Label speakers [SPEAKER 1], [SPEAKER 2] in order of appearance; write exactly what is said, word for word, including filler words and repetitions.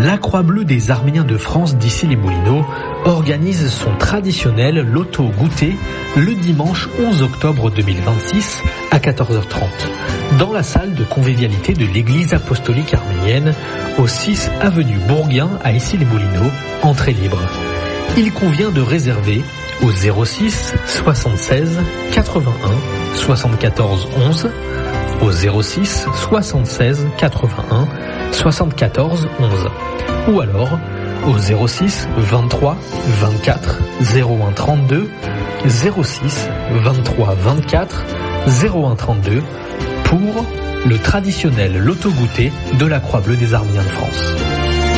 [SPEAKER 1] la Croix-Bleue des Arméniens de France d'Issy-les-Moulineaux organise son traditionnel loto goûter le dimanche onze octobre deux mille vingt-six à quatorze heures trente dans la salle de convivialité de l'église apostolique arménienne au six avenue Bourguin à Issy-les-Moulineaux, entrée libre. Il convient de réserver au zéro six soixante-seize quatre-vingt-un soixante-quatorze onze, au zéro six soixante-seize quatre-vingt-un soixante-quatorze onze, ou alors au zéro six vingt-trois vingt-quatre zéro un trente-deux, zéro six vingt-trois vingt-quatre zéro un trente-deux pour le traditionnel loto goûter de la Croix-Bleue des Arméniens de France.